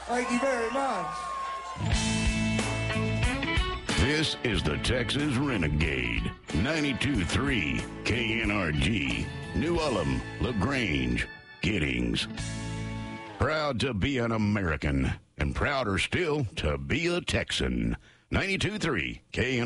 Thank you very much. This is the Texas Renegade. 92.3 KNRG. New Ulm, LaGrange, Giddings. Proud to be an American, and prouder still to be a Texan. 92.3 KNRG.